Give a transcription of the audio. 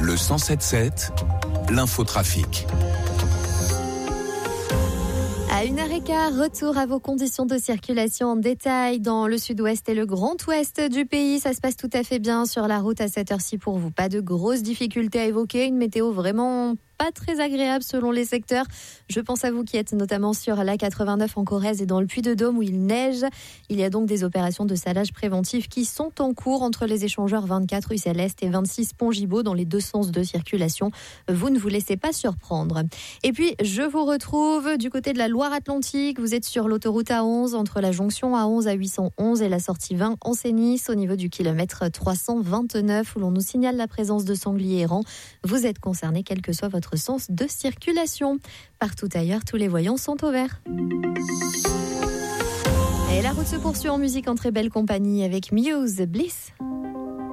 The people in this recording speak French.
Le 107.7, l'infotrafic. À 1h15, retour à vos conditions de circulation en détail dans le sud-ouest et le grand ouest du pays. Ça se passe tout à fait bien sur la route à cette heure-ci pour vous. Pas de grosses difficultés à évoquer. Une météo vraiment pas très agréable selon les secteurs. Je pense à vous qui êtes notamment sur l'A89 en Corrèze et dans le Puy-de-Dôme où il neige. Il y a donc des opérations de salage préventif qui sont en cours entre les échangeurs 24 rue Céleste et 26 pont Gibaud dans les deux sens de circulation. Vous ne vous laissez pas surprendre. Et puis, je vous retrouve du côté de la Loire-Atlantique. Vous êtes sur l'autoroute A11 entre la jonction A11 à 811 et la sortie 20 en Sénis au niveau du kilomètre 329 où l'on nous signale la présence de sangliers errants. Vous êtes concerné quel que soit votre sens de circulation. Partout ailleurs, tous les voyants sont au vert. Et la route se poursuit en musique en très belle compagnie avec Muse Bliss.